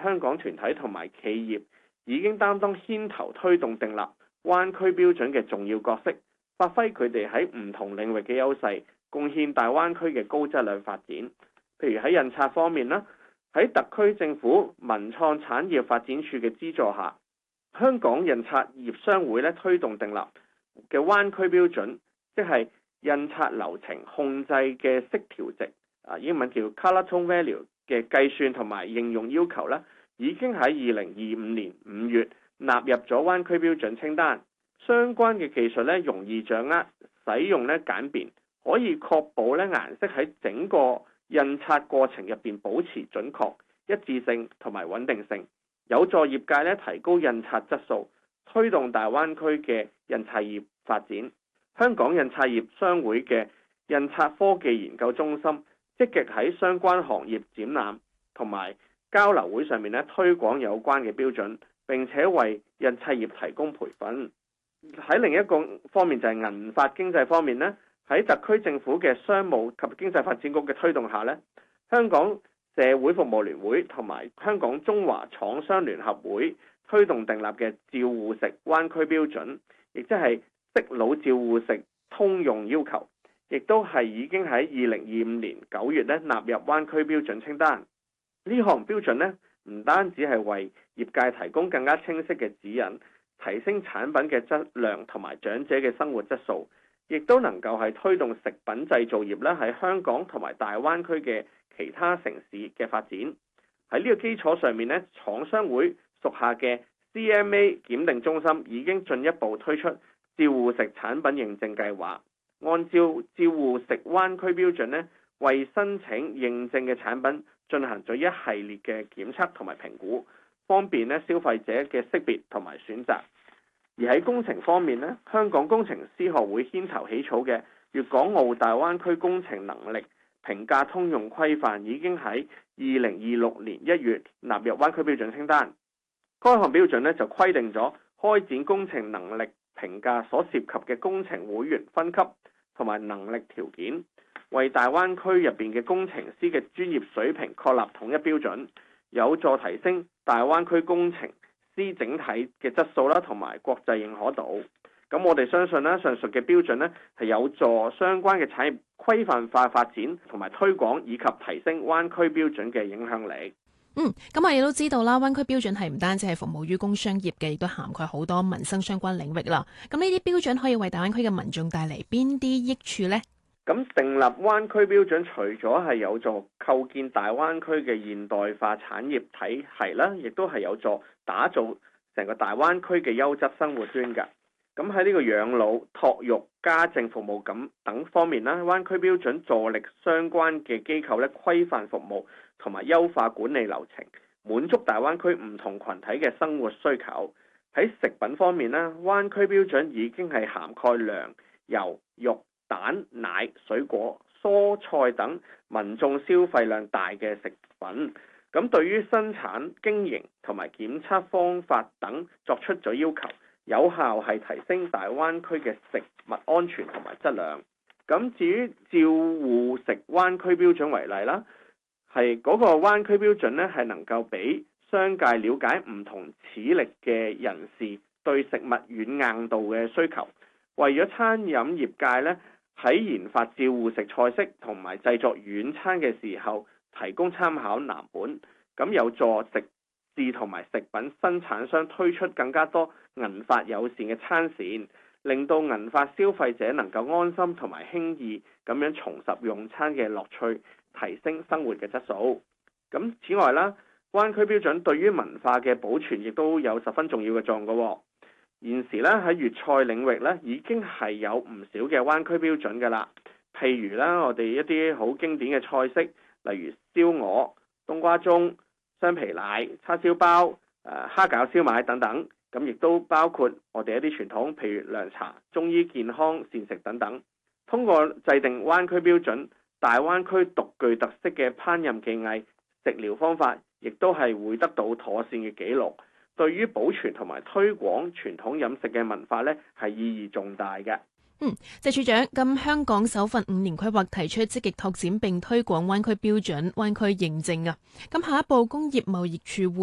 香港團體同埋企業已經擔當牽頭推動訂立灣區標準嘅重要角色，發揮佢哋喺唔同領域嘅優勢，貢獻大灣區嘅高質量發展。譬如喺印刷方面啦，喺特區政府文創產業發展處嘅資助下，香港印刷業商會推動訂立嘅灣區標準，即係印刷流程控制嘅色調值，英文叫 Color Tone Value 嘅計算同埋應用要求已經喺2025年5月納入咗灣區標準清單。相關嘅技術容易掌握，使用簡便，可以確保顏色喺整個印刷過程入邊保持準確、一致性同埋穩定性，有助業界提高印刷質素，推動大灣區嘅印刷業發展。香港印刷業商會嘅印刷科技研究中心積極喺相關行業展覽同埋交流會上面推廣有關嘅標準，並且為印刷業提供培訓。喺另一個方面就係銀髮經濟方面喺特區政府嘅商務及經濟發展局嘅推動下香港社會服務聯會同埋香港中華廠商聯合會推動訂立嘅照護食灣區標準，亦即係適老照護食通用要求，亦都係已經喺2025年9月納入灣區標準清單。呢項標準唔單止係為業界提供更加清晰嘅指引，提升產品嘅質量同埋長者嘅生活質素，亦都能夠係推動食品製造業喺香港同埋大灣區嘅其他城市嘅發展。喺呢個基礎上面廠商會屬下嘅 CMA 檢定中心已經進一步推出照護食產品認證計劃，按照照護食灣區標準為申請認證嘅產品進行咗一系列嘅檢測同埋評估，方便消費者嘅識別同埋選擇。而喺工程方面香港工程師學會牽頭起草嘅粵港澳大灣區工程能力評價通用規範已經喺2026年1月納入灣區標準清單。該項標準就規定咗開展工程能力評價所涉及嘅工程會員分級同埋能力條件，為大灣區入邊嘅工程師嘅專業水平確立統一標準，有助提升大灣區工程師整體嘅質素同埋國際認可度。咁我哋相信上述嘅標準係有助相關嘅產業規範化發展同埋推廣，以及提升灣區標準嘅影響力。 咁我哋都知道啦，灣區標準係唔單止係服務於工商業嘅，亦都涵蓋好多民生相關領域啦。咁呢啲標準可以為大灣區嘅民眾帶嚟邊啲益處呢？ 咁訂立灣區標準，除咗係有助構建大灣區嘅現代化產業體系啦，亦都係有助打造成個大灣區嘅優質生活圈㗎。咁喺呢個養老、託育、家政服務咁等方面啦，灣區標準助力相關嘅機構規範服務同埋優化管理流程，滿足大灣區唔同群體嘅生活需求。喺食品方面啦，灣區標準已經係涵蓋糧、油、肉、蛋、奶、水果、蔬菜等民眾消費量大嘅食品，咁對於生產經營同埋檢測方法等作出咗要求，有效係提升大灣區嘅食物安全同埋質量。咁至於照護食灣區標準為例啦，係嗰個灣區標準係能夠俾商界了解唔同齒力嘅人士對食物軟硬度嘅需求，為咗餐飲業界喺研發照護食菜式同埋製作軟餐嘅時候提供參考藍本，咁有助食肆同埋食品生產商推出更加多銀髮友善嘅餐線，令到銀髮消費者能夠安心同埋輕易咁樣重拾用餐嘅樂趣，提升生活嘅質素。咁此外啦，灣區標準對於文化嘅保存亦都有十分重要嘅作用嘅。現時喺粵菜領域已經係有唔少嘅灣區標準㗎啦。譬如我哋一啲好經典嘅菜式，例如燒鵝、冬瓜盅、雙皮奶、叉燒包、蝦餃燒賣等等。咁亦都包括我哋一啲傳統，譬如涼茶、中醫健康膳食等等。通過制定灣區標準，大灣區獨具特色嘅烹飪技藝、食療方法，亦都係會得到妥善嘅記錄。對於保存同埋推廣傳統飲食嘅文化係意義重大嘅。 謝處長，咁香港首份5年規劃提出積極拓展並推廣灣區標準、灣區認證啊。咁下一步工業貿易署會